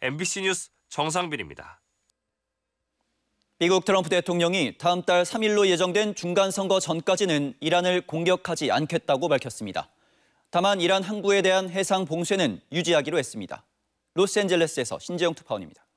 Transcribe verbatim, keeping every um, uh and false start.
엠비씨 뉴스 정상빈입니다. 미국 트럼프 대통령이 다음 달 삼 일로 예정된 중간선거 전까지는 이란을 공격하지 않겠다고 밝혔습니다. 다만 이란 항구에 대한 해상 봉쇄는 유지하기로 했습니다. 로스앤젤레스에서 신재영 특파원입니다.